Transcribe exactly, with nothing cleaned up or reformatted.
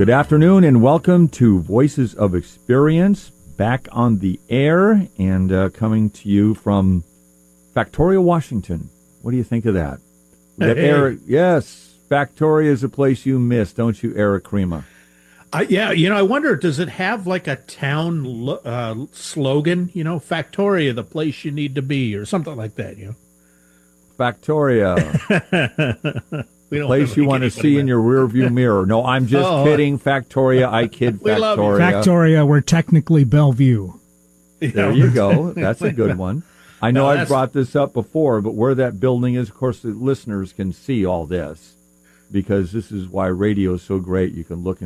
good afternoon and welcome to Voices of Experience, back on the air and uh, coming to you from Factoria, Washington. What do you think of that? That Hey. Eric, yes, Factoria is a place you miss, don't you, Eric Crema? Uh, yeah, you know, I wonder, does it have like a town lo- uh, slogan? You know, Factoria, the place you need to be, or something like that. You know, Factoria, we don't place wanna you make want to anybody see mad. in your rearview mirror. No, I'm just Oh. kidding, Factoria. I kid We love you. Factoria. Factoria, we're technically Bellevue. There you go. That's a good one. I know No, I've that's- brought this up before, but where that building is, of course, the listeners can see all this because this is why radio is so great. You can look